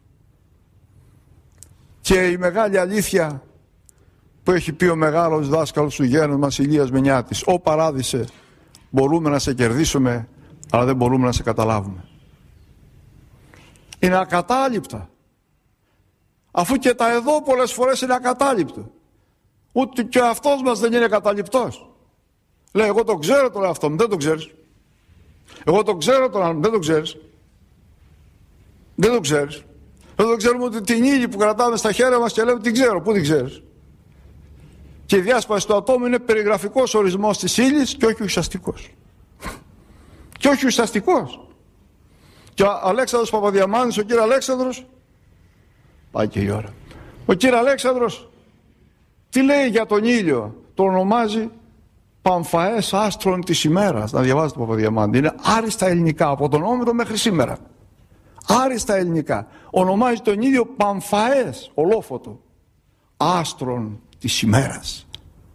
και η μεγάλη αλήθεια που έχει πει ο μεγάλος δάσκαλος του γένους μας Ηλίας Μενιάτης. Ω παράδεισε, μπορούμε να σε κερδίσουμε, αλλά δεν μπορούμε να σε καταλάβουμε. Είναι ακατάληπτα. Αφού και τα εδώ πολλές φορές είναι ακατάληπτο. Ούτε και αυτός μας δεν είναι καταληπτός. Λέει, εγώ το ξέρω τον εαυτό μου, δεν το ξέρεις. Εγώ το ξέρω τον άλλο, δεν το ξέρεις. Δεν το ξέρεις. Δεν το ξέρουμε ότι την ύλη που κρατάμε στα χέρια μας και λέμε την ξέρω. Πού την ξέρεις? Και η διάσπαση του ατόμου είναι περιγραφικός ορισμός της ύλης και όχι ουσιαστικός. Και όχι ουσιαστικός. Και ο Αλέξανδρος Παπαδιαμάνης, ο κύριος Αλέξανδρος, πάει και η ώρα. Ο κύριος Αλέξανδρος τι λέει για τον ήλιο? Τον ονομάζει Παμφαές άστρων της ημέρας. Να διαβάζετε τον Παπαδιαμάντη. Είναι άριστα ελληνικά από τον Όμηρο μέχρι σήμερα. Άριστα ελληνικά. Ονομάζει τον ήλιο Παμφαές, ολόφωτο, άστρων της ημέρας.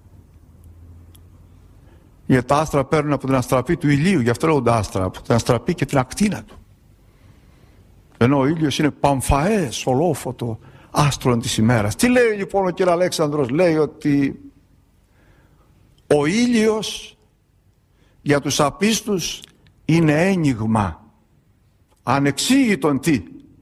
Γιατί τα άστρα παίρνουν από την αστραπή του ηλίου, γι' αυτό λέγονται άστρα, από την αστραπή και την ακτίνα του. Ενώ ο ήλιος είναι Παμφαές, ολόφωτο, άστρων της ημέρας. Τι λέει λοιπόν ο κ. Αλέξανδρος? Λέει ότι ο ήλιος για τους απίστους είναι ένιγμα, ανεξήγητον τι.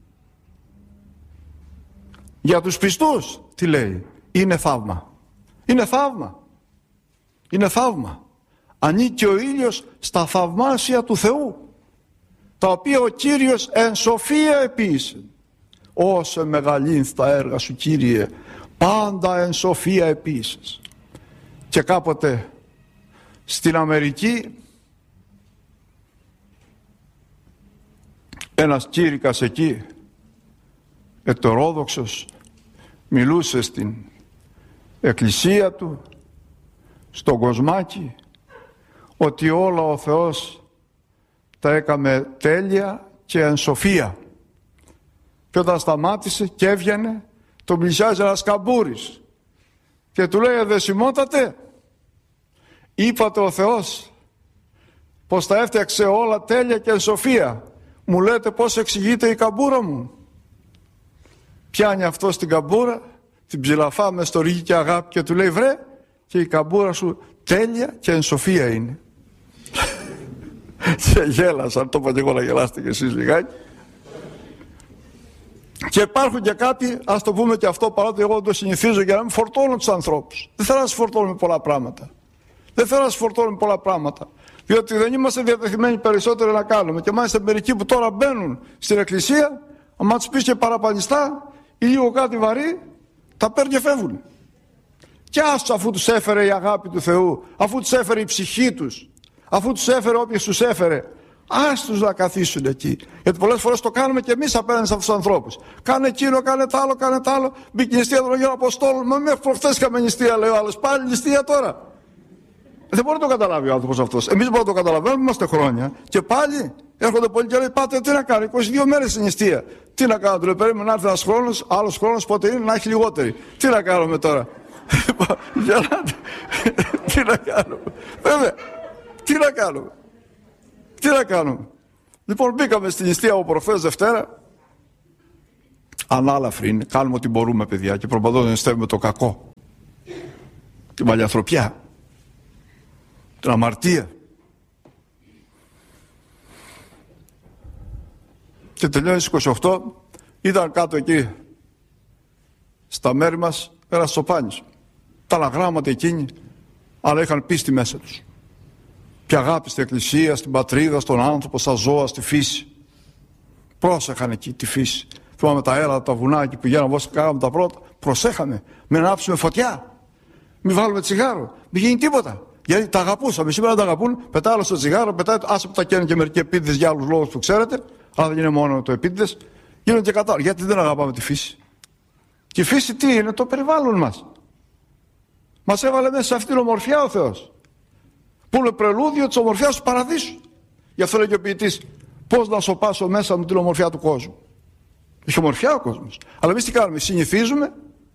Για τους πιστούς τι λέει? Είναι θαύμα. Είναι θαύμα. Είναι θαύμα. Ανήκει ο ήλιος στα θαυμάσια του Θεού, τα οποία ο Κύριος εν σοφία επίησε. Όσε μεγαλύνθ τα έργα σου, Κύριε, πάντα εν σοφία επίσης. Και κάποτε στην Αμερική ένας κήρυκας εκεί, ετερόδοξος, μιλούσε στην εκκλησία του, στον κοσμάκι, ότι όλα ο Θεός τα έκαμε τέλεια και εν σοφία. Και όταν σταμάτησε και έβγαινε, τον πλησιάζει ένας καμπούρης και του λέει: «Εδεσιμότατε, είπατε ο Θεός πως τα έφτιαξε όλα τέλεια και εν σοφία. Μου λέτε πώς εξηγείται η καμπούρα μου?» Πιάνει αυτό την καμπούρα, την ψηλαφά με στοργή και αγάπη και του λέει: «Βρε, και η καμπούρα σου τέλεια και εν σοφία είναι». Και γέλασαν, το είπα και εγώ να γελάσετε κι εσείς λιγάκι. Και υπάρχουν και κάποιοι, ας το πούμε και αυτό, παρότι εγώ το συνηθίζω, για να μην φορτώνω τους ανθρώπους. Δεν θέλω να σας φορτώνω με πολλά πράγματα. Δεν θέλω να σας φορτώνω με πολλά πράγματα. Διότι δεν είμαστε διατεθειμένοι περισσότερο να κάνουμε. Και μάλιστα μερικοί που τώρα μπαίνουν στην εκκλησία, άμα τους πεις και παραπανιστά ή λίγο κάτι βαρύ, τα παίρνουν και φεύγουν. Και άστος, αφού τους έφερε η αγάπη του Θεού, αφού τους έφερε η ψυχή τους, αφού τους έφερε όποιος τους έφερε, άστος να καθίσουν εκεί. Γιατί πολλές φορές το κάνουμε και εμείς απέναντι σε αυτούς τους ανθρώπους. Κάνε εκείνο, κάνε τ' άλλο, κάνε τ' άλλο. Μπήκε νηστεία των Αγίων Αποστόλων. Μα μέχρι προχτές είχαμε νηστεία, λέει ο άλλος. Πάλι νηστεία τώρα. Δεν μπορεί να το καταλάβει ο άνθρωπος αυτός. Εμείς μπορούμε να το καταλαβαίνουμε, είμαστε χρόνια. Και πάλι έρχονται πολλοί και λέει: «Πάτε, τι να κάνω, είκοσι δύο μέρες στην νηστεία. Τι να κάνω, του λέει: «Περίμενα να έρθει ένας χρόνος, άλλος χρόνος πότε είναι να έχει λιγότερη. Τι να κάνουμε τώρα». Τι να κάνουμε. Βέβαια, τι να κάνουμε. Τι να κάνουμε. Λοιπόν, μπήκαμε στην νηστεία από προχθές Δευτέρα. Ανάλαφρη είναι. Κάνουμε ό,τι μπορούμε, παιδιά, και προσπαθούμε να νηστεύουμε το κακό, την παλιαθροπιά, την αμαρτία. Και τελειώνει στις είκοσι οκτώ, ήταν κάτω εκεί στα μέρη μας ένας Τσοπάνης. Τα αναγράμματα εκείνοι, αλλά είχαν πίστη μέσα τους. Και αγάπη στην εκκλησία, στην πατρίδα, στον άνθρωπο, στα ζώα, στη φύση. Πρόσεχαν εκεί τη φύση. Θυμάμαι τα έλατα, τα βουνά εκεί που πηγαίναμε, όπως κάναμε τα πρώτα. Προσέχαμε. Μην ανάψουμε φωτιά. Μην βάλουμε τσιγάρο. Μην γίνει τίποτα. Γιατί τα αγαπούσαμε. Σήμερα τα αγαπούν. Πετάει άλλο στο τσιγάρο, πετάει. Άσε που τα καίνουν και μερικοί επίτηδες για άλλους λόγους που ξέρετε. Αλλά δεν είναι μόνο το επίτηδες. Γίνονται και κατά. Γιατί δεν αγαπάμε τη φύση. Και η φύση τι είναι? Το περιβάλλον μας. Μας έβαλε μέσα σε αυτήν την ομορφιά ο Θεός. Που είναι πρελούδιο της ομορφιάς του παραδείσου. Γι' αυτό λέει και ο ποιητής: πώς να σωπάσω μέσα μου την ομορφιά του κόσμου. Έχει ομορφιά ο κόσμος. Αλλά εμείς τι κάνουμε? Συνηθίζουμε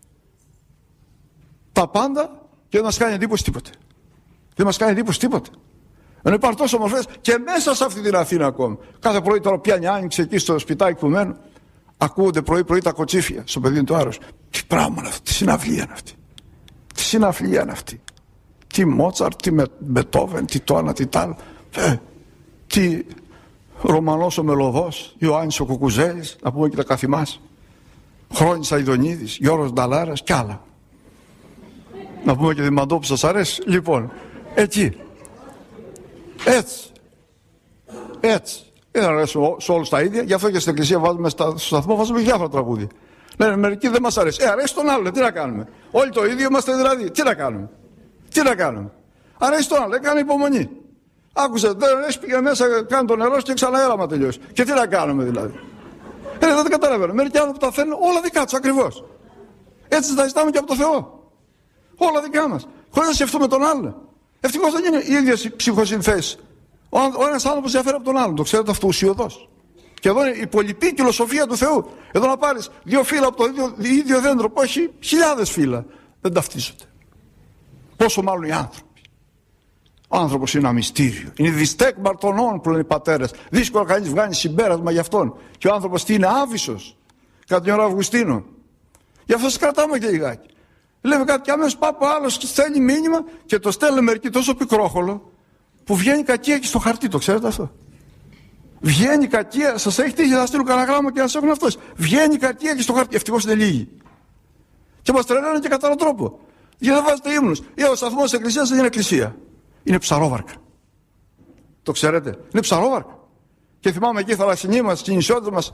τα πάντα και δεν μας κάνει εντύπωση τίποτε. Δεν μας κάνει εντύπωση τίποτε. Ενώ υπάρχουν τόσο ομορφές και μέσα σε αυτή την Αθήνα ακόμα. Κάθε πρωί τώρα πιάνει άνοιξε εκεί στο σπιτάκι που μένω. Ακούγονται πρωί-πρωί τα κοτσίφια στο παιδί του Άρρος. Τι πράγμα είναι αυτό, τι συναυλία είναι αυτή. Τι συναυλία είναι αυτή. Τι Μότσαρτ, τι Μπετόβεν, τι το ένα, τι τ' άλλο. Ε, τι Ρωμανός ο Μελωδός, Ιωάννης ο Κουκουζέλης, να πούμε και τα καθημάς. Χρόνης Αηδονίδης, Γιώργος Νταλάρας κι άλλα. Να πούμε και Δημαντό που σας αρέσει. Λοιπόν, εκεί. Έτσι. Έτσι. Δεν αρέσουν σε όλους τα ίδια, γι' αυτό και στην εκκλησία βάζουμε, στο σταθμό βάζουμε διάφορα τραγούδια. Λένε μερικοί δεν μας αρέσει. Ε, αρέσει τον άλλο, τι να κάνουμε. Όλοι το ίδιο είμαστε δηλαδή. Τι να κάνουμε. Τι να κάνουμε. Αρέσει τον άλλο, έκανε υπομονή. Άκουσε, δεν αρέσει, πήγε μέσα, κάνει το νερό και ξανά έλα μα τελειώσει. Και τι να κάνουμε δηλαδή. Ε, δεν καταλαβαίνω. Μερικοί άνθρωποι τα θέλουν όλα δικά τους ακριβώς. Έτσι τα ζητάμε και από το Θεό. Όλα δικά μας. Χωρίς να σκεφτούμε τον άλλο. Ευτυχώς δεν είναι οι ίδιες οι ψυχοσυνθέσεις. Ο, ο ένας άνθρωπος διαφέρει από τον άλλον. Το ξέρετε αυτό ουσιωδώς. Και εδώ είναι η πολυπίκυλο σοφία του Θεού. Εδώ να πάρεις δύο φύλλα από το ίδιο, ίδιο δέντρο που έχει χιλιάδες φύλλα. Δεν ταυτίζονται. Πόσο μάλλον οι άνθρωποι. Ο άνθρωπος είναι ένα μυστήριο. Είναι διστέκμαρ των όν που λένε οι πατέρες. Δύσκολο κανείς βγάλει συμπέρασμα για αυτόν. Και ο άνθρωπος τι είναι? Άβυσσος. Κατά την ώρα Αυγουστίνου. Γι' αυτό σας κρατάμε και λιγάκι. Λέμε κάτι και αμέσως πάει ο άλλος και στέλνει μήνυμα και το στέλνει μερικοί τόσο πικρόχολο που βγαίνει κακία και στο χαρτί. Το ξέρετε αυτό? Βγαίνει κακία, σας έχει τύχει να στείλουν κανένα γράμμα και να σας έχουν αυτός. Βγαίνει κακία και στο χαρτί. Ευτυχώς είναι λίγοι. Και μας τρελαίνουν και κατά έναν τρόπο. Γιατί δεν βάζετε ύμνους. Ή ο σταθμός της εκκλησίας δεν είναι εκκλησία. Είναι ψαρόβαρκα. Το ξέρετε? Είναι ψαρόβαρκα. Και θυμάμαι εκεί θαλασσινοί μας, στις νησιώτες μας,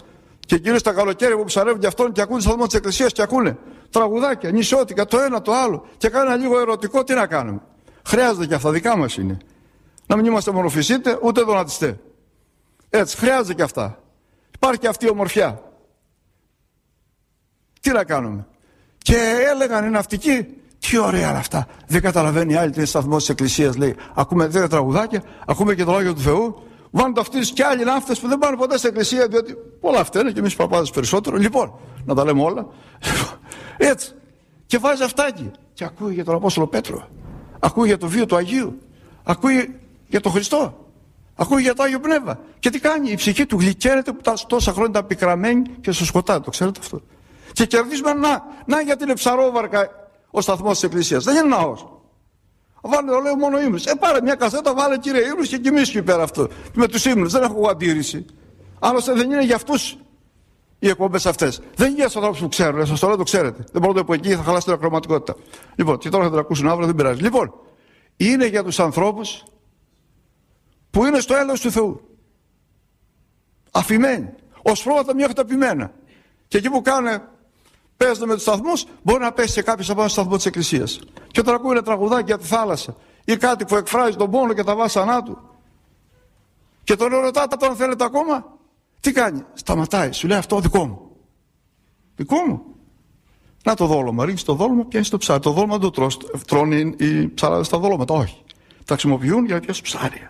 Και εκείνοι στα καλοκαίρια που ψαρεύουν και αυτόν και ακούν σταθμό της εκκλησίας και ακούνε τραγουδάκια, νησιώτικα, το ένα το άλλο και κάνουν λίγο ερωτικό, τι να κάνουμε. Χρειάζεται και αυτά, δικά μας είναι. Να μην είμαστε μονοφυσίτε ούτε δονατιστέ. Έτσι, χρειάζεται και αυτά. Υπάρχει και αυτή η ομορφιά. Τι να κάνουμε. Και έλεγαν οι ναυτικοί, τι ωραία όλα αυτά. Δεν καταλαβαίνει άλλη τι είναι σταθμός της εκκλησίας, λέει. Ακούμε τέτοια τραγουδάκια, ακούμε και το λόγιο του Θεού. Βάνουν ταυτίσεις και άλλοι ναύτες που δεν πάνε ποτέ στην εκκλησία, διότι πολλά αυτά είναι και εμείς παπάδες περισσότερο. Λοιπόν, να τα λέμε όλα. Έτσι. Και βάζει αυτάκι. Και ακούει για τον Απόστολο Πέτρο. Ακούει για το βίο του Αγίου. Ακούει για τον Χριστό. Ακούει για το Άγιο Πνεύμα. Και τι κάνει, η ψυχή του γλυκαίνεται που τόσα χρόνια ήταν πικραμένη και στο σκοτάδι. Το ξέρετε αυτό. Και κερδίζουμε να, να γιατί είναι ψαρόβαρκα ο σταθμός της εκκλησίας. Δεν είναι ναός. Βάλε, το λέω μόνο ύμνους. Ε, πάρε μια κασέτα, βάλε κύριε ύμνους και κοιμήσου πέρα αυτό. Με τους ύμνους δεν έχω αντίρρηση. Άλλωστε δεν είναι για αυτούς οι εκπομπές αυτές. Δεν είναι για τους ανθρώπους που ξέρουν. Σας το λέω, το ξέρετε. Δεν μπορείτε από εκεί, θα χαλάσει την ακροματικότητα. Λοιπόν, και τώρα θα το ακούσουν αύριο, δεν πειράζει. Λοιπόν, είναι για τους ανθρώπους που είναι στο έλεος του Θεού. Αφημένοι. Ως πρόβατα μια χταπημένα. Και εκεί που κάνουν, παίζουν με τους σταθμούς, μπορεί να πέσει και κάποιος από ένα σταθμό της εκκλησίας. Και όταν ακούνε τραγουδάκια για τη θάλασσα ή κάτι που εκφράζει τον πόνο και τα βάσανά του, και τον ρωτάτε τον θέλετε ακόμα, τι κάνει, σταματάει, σου λέει αυτό δικό μου. Δικό μου. Να το δόλωμα, ρίχνει το δόλωμα, πιάνει το ψάρι. Το δόλωμα δεν το τρώνε οι ψαράδες στα δόλωματα, όχι. Τα χρησιμοποιούν για να πιάσουν ψάρια.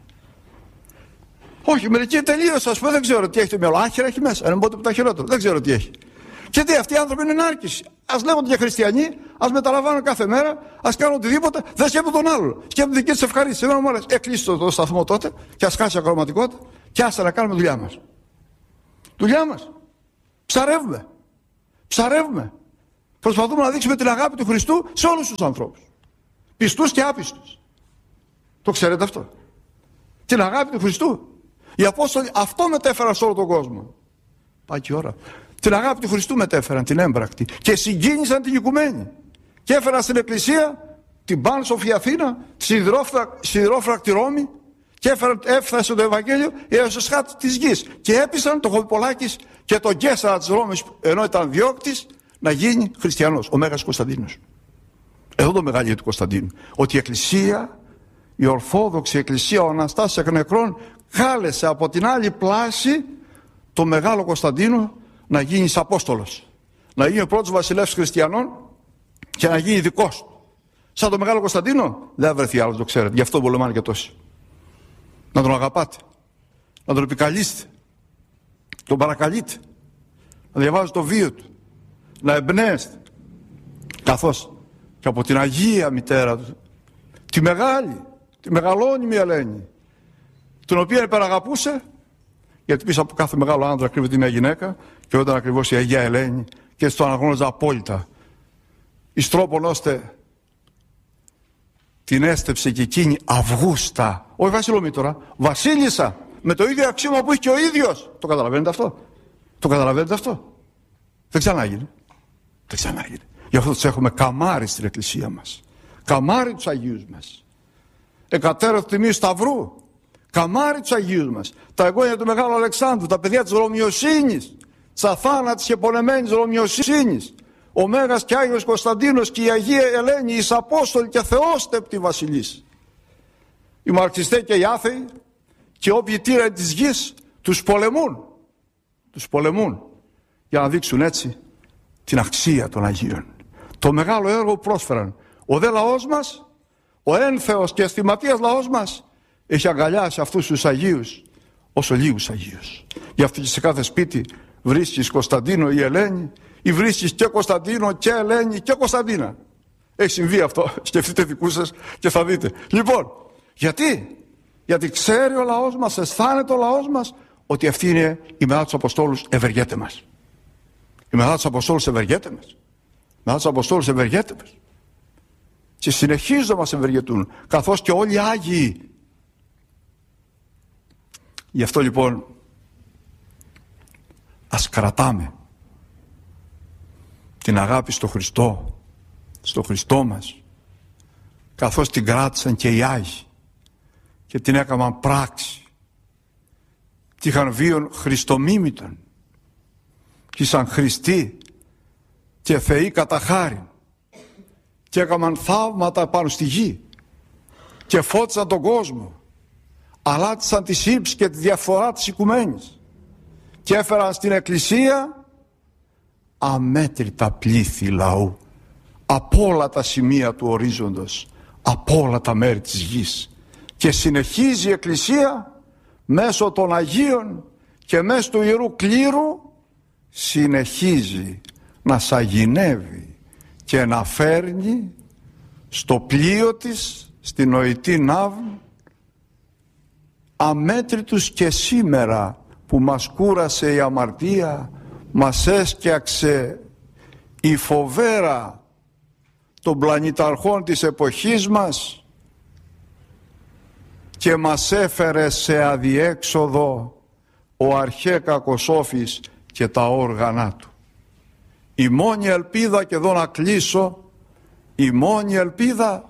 Όχι, μερικοί τελείως, ας πούμε, δεν ξέρω τι έχει το μυαλό. Άχυρα έχει μέσα. Ένα που τα χειρότερο. Δεν ξέρω τι έχει. Και τι, αυτοί οι άνθρωποι είναι ενάρκηση. Ας λέγονται για χριστιανοί, ας μεταλαμβάνουν κάθε μέρα, ας κάνουν οτιδήποτε, δεν σκέφτονται τον άλλο. Σκέφτονται δική της ευχαρίστηση. Εμένα μου αρέσει. Έκλεισε το, το σταθμό τότε, και ας χάσει ακροματικότητα, και άσε να κάνουμε δουλειά μας. Δουλειά μας. Ψαρεύουμε. Ψαρεύουμε. Προσπαθούμε να δείξουμε την αγάπη του Χριστού σε όλους τους ανθρώπους. Πιστούς και άπιστους. Το ξέρετε αυτό. Την αγάπη του Χριστού. Οι Απόστολοι αυτό μετέφεραν σε όλο τον κόσμο. Πάει και η ώρα. Την αγάπη του Χριστού μετέφεραν, την έμπρακτη. Και συγκίνησαν την οικουμένη. Και έφεραν στην εκκλησία την Πάνσοφη Αθήνα, τη σιδηρόφρακτη Ρώμη, και έφεραν, έφτασε το Ευαγγέλιο έως το σχάτι της γης. Και έπεισαν τον Κοπολάκης και τον Καίσαρα της Ρώμης, ενώ ήταν διώκτης, να γίνει χριστιανός, ο Μέγας Κωνσταντίνος. Εδώ το μεγαλείο του Κωνσταντίνου. Ότι η εκκλησία, η Ορθόδοξη Εκκλησία, ο Αναστάσης εκ νεκρών, κάλεσε από την άλλη πλάση το Μεγάλο Κωνσταντίνο να γίνει Απόστολος. Να γίνει ο πρώτος βασιλεύς χριστιανών και να γίνει δικός του. Σαν το Μεγάλο Κωνσταντίνο δεν θα βρεθεί άλλο, το ξέρετε. Γι' αυτό πολεμάνε και τόσοι. Να τον αγαπάτε. Να τον επικαλείστε. Τον παρακαλείτε. Να διαβάζετε το βίο του. Να εμπνέεστε. Καθώς και από την Αγία Μητέρα του, τη μεγάλη, τη μεγαλώνυμη Ελένη, την οποία υπεραγαπούσε, γιατί πίσω από κάθε μεγάλο άντρα κρύβεται μια γυναίκα, και όταν ακριβώς η Αγία Ελένη, και έτσι το αναγνώριζα απόλυτα, εις τρόπον ώστε την έστεψε και εκείνη Αυγούστα, όχι Βασιλομήτωρα, Βασίλισσα, με το ίδιο αξίωμα που έχει και ο ίδιος. Το καταλαβαίνετε αυτό? Το καταλαβαίνετε αυτό? Δεν ξανάγινε. Δεν ξανάγινε. Γι' αυτό τους έχουμε καμάρι στην εκκλησία μας. Καμάρι τους Αγίους μας. Εκατέρωθ τιμίου Σταυρού. Καμάρι τους Αγίους μας. Τα εγγόνια του Μεγάλου Αλεξάνδρου, τα παιδιά της Ρωμιοσύνης, της αθάνατης και πονεμένης Ρωμιοσύνης, ο Μέγας και Άγιος Κωνσταντίνος και η Αγία Ελένη, εις Απόστολοι και θεόστεπτοι βασιλείς. Οι μαρξιστές και οι άθεοι και όποιοι τύραν της γης τους πολεμούν. Τους πολεμούν για να δείξουν έτσι την αξία των Αγίων. Το μεγάλο έργο που πρόσφεραν. Ο δε λαός μας, ο ένθεος και αισθηματίας λαός μας, έχει αγκαλιάσει αυτούς τους Αγίους όσο λίγους Αγίους. Γι' αυτό και σε κάθε σπίτι βρίσκεις Κωνσταντίνο ή Ελένη, ή βρίσκεις και Κωνσταντίνο και Ελένη και Κωνσταντίνα. Έχει συμβεί αυτό. Σκεφτείτε δικού σας και θα δείτε. Λοιπόν, γιατί? Γιατί ξέρει ο λαός μας, αισθάνεται ο λαός μας ότι αυτή είναι η μετά τους Αποστόλους ευεργέται μας. Η μετά τους Αποστόλους ευεργέται μας. Η μετά τους Αποστόλους ευεργέται μας. Και συνεχίζουν να μας ευεργετούν, καθώς και όλοι οι Άγιοι. Γι' αυτό λοιπόν ας κρατάμε την αγάπη στο Χριστό, στο Χριστό μας, καθώς την κράτησαν και οι Άγιοι και την έκαναν πράξη. Τι είχαν βίον Χριστομίμητον. και ήσαν Χριστοί και θεοί κατά χάριν και έκαναν θαύματα πάνω στη γη και φώτισαν τον κόσμο, αλάτισαν τη σύψη και τη διαφορά της οικουμένης και έφεραν στην Εκκλησία αμέτρητα πλήθη λαού από όλα τα σημεία του ορίζοντος, από όλα τα μέρη της γης, και συνεχίζει η Εκκλησία μέσω των Αγίων και μέσω του Ιερού Κλήρου, συνεχίζει να σαγηνεύει και να φέρνει στο πλοίο της, στην νοητή ναύη, αμέτρητους και σήμερα που μας κούρασε η αμαρτία, μας έσκιαξε η φοβέρα των πλανηταρχών της εποχής μας και μας έφερε σε αδιέξοδο ο αρχέ Κακοσόφης και τα όργανά του. Η μόνη ελπίδα, και εδώ να κλείσω, η μόνη ελπίδα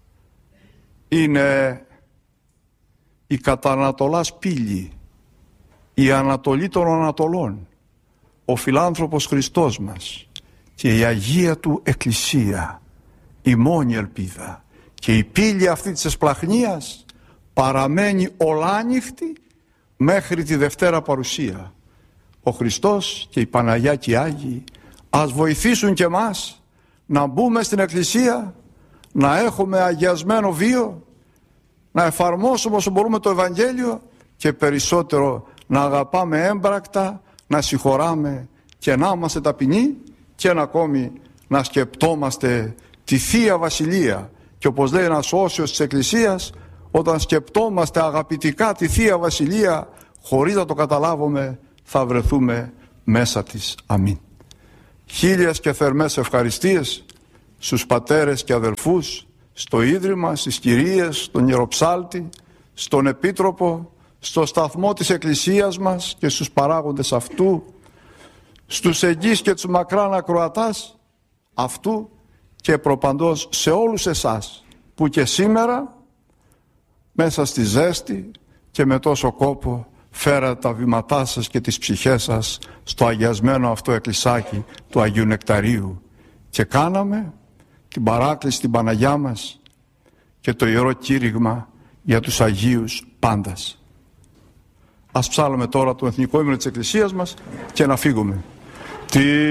είναι η κατά Ανατολάς πύλη, η Ανατολή των Ανατολών, ο φιλάνθρωπος Χριστός μας και η Αγία Του Εκκλησία, η μόνη ελπίδα. Και η πύλη αυτή της εσπλαχνίας παραμένει ολάνυχτη μέχρι τη Δευτέρα Παρουσία. Ο Χριστός και η Παναγιά και οι Άγιοι ας βοηθήσουν και μας να μπούμε στην Εκκλησία, να έχουμε αγιασμένο βίο, να εφαρμόσουμε όσο μπορούμε το Ευαγγέλιο και περισσότερο να αγαπάμε έμπρακτα, να συγχωράμε και να είμαστε ταπεινοί και να ακόμη να σκεπτόμαστε τη Θεία Βασιλεία. Και όπως λέει ένας όσιος της Εκκλησίας, όταν σκεπτόμαστε αγαπητικά τη Θεία Βασιλεία χωρίς να το καταλάβουμε, θα βρεθούμε μέσα της. Αμήν. Χίλιες και θερμές ευχαριστίες στους πατέρες και αδελφούς, στο Ίδρυμα, στις κυρίες, στον Ιεροψάλτη, στον Επίτροπο, στο σταθμό της Εκκλησίας μας και στους παράγοντες αυτού, στους εγγύς και τους μακράν ακροατάς αυτού, και προπαντός σε όλους εσάς που και σήμερα μέσα στη ζέστη και με τόσο κόπο φέρατε τα βήματά σας και τις ψυχές σας στο αγιασμένο αυτό εκκλησάκι του Αγίου Νεκταρίου και κάναμε την παράκληση στην Παναγιά μας και το Ιερό Κήρυγμα για τους Αγίους πάντας. Ας ψάλουμε τώρα το Εθνικό Ύμνο της Εκκλησίας μας και να φύγουμε.